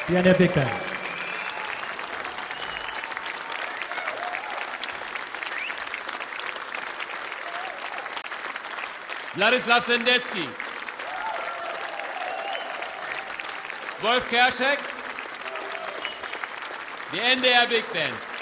the NDR Big Band. Wladislaw Sendecki, Wolf Kerschek, the NDR Big Band.